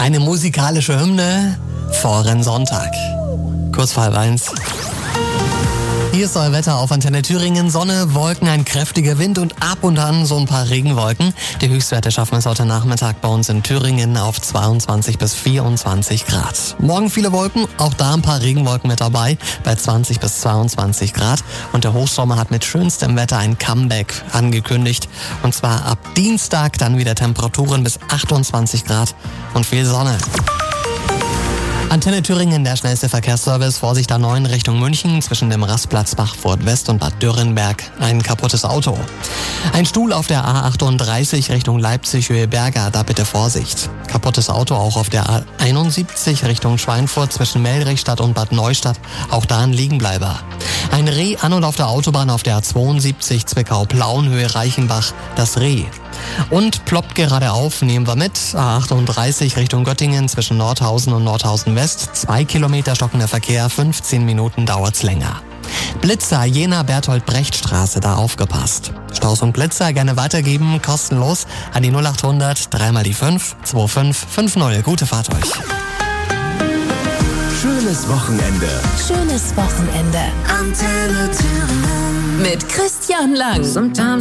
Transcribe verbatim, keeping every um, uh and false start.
Eine musikalische Hymne vor Rennsonntag. Kurz vor halb eins. Hier ist euer Wetter auf Antenne Thüringen. Sonne, Wolken, ein kräftiger Wind und ab und an so ein paar Regenwolken. Die Höchstwerte schaffen es heute Nachmittag bei uns in Thüringen auf zweiundzwanzig bis vierundzwanzig Grad. Morgen viele Wolken, auch da ein paar Regenwolken mit dabei, bei zwanzig bis zweiundzwanzig Grad. Und der Hochsommer hat mit schönstem Wetter ein Comeback angekündigt. Und zwar ab Dienstag dann wieder Temperaturen bis achtundzwanzig Grad und viel Sonne. Antenne Thüringen, der schnellste Verkehrsservice. Vorsicht A neun Richtung München zwischen dem Rastplatz Bachfurt West und Bad Dürrenberg. Ein kaputtes Auto. Ein Stuhl auf der A achtunddreißig Richtung Leipzig Höhe Berga, da bitte Vorsicht. Kaputtes Auto auch auf der A einundsiebzig Richtung Schweinfurt zwischen Melrichstadt und Bad Neustadt. Auch da ein Liegenbleiber. Ein Reh an und auf der Autobahn auf der A zweiundsiebzig Zwickau-Plauen Höhe Reichenbach. Das Reh. Und ploppt gerade auf, nehmen wir mit, A achtunddreißig Richtung Göttingen zwischen Nordhausen und Nordhausen West, zwei Kilometer stockender Verkehr, fünfzehn Minuten dauert's länger. Blitzer, Jena Bertolt-Brecht-Straße, da aufgepasst. Staus und Blitzer gerne weitergeben, kostenlos an die null achthundert, dreimal die fünf, zwei fünf fünf null. Gute Fahrt euch. Schönes Wochenende. Schönes Wochenende. Antenne Thüringen. Mit Christian Lang. Sometimes